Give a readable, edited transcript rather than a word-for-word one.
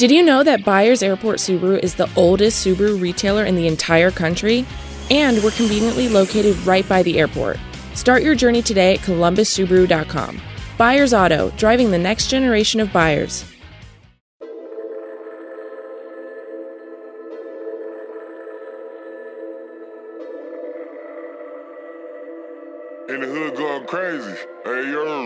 Did you know that Byers Airport Subaru is the oldest Subaru retailer in the entire country? And we're conveniently located right by the airport. Start your journey today at columbussubaru.com. Byers Auto, driving the next generation of buyers. In the hood going crazy. Hey, yo.